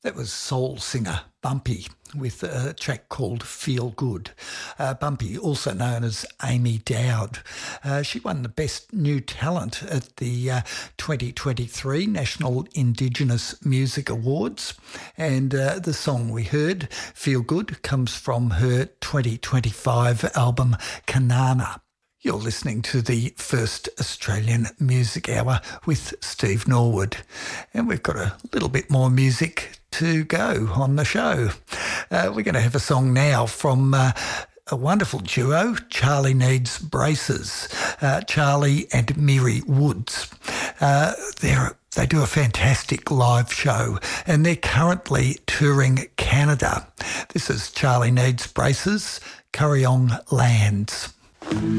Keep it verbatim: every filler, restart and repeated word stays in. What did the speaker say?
That was soul singer Bumpy with a track called Feel Good. Uh, Bumpy, also known as Amy Dowd. Uh, she won the Best New Talent at the uh, twenty twenty-three National Indigenous Music Awards. And uh, the song we heard, Feel Good, comes from her twenty twenty-five album Kanana. You're listening to the First Australian Music Hour with Steve Norwood. And we've got a little bit more music to go on the show. Uh, we're going to have a song now from uh, a wonderful duo, Charlie Needs Braces, uh, Charlie and Miri Woods. Uh, they're They do a fantastic live show and they're currently touring Canada. This is Charlie Needs Braces, Curryong Lands.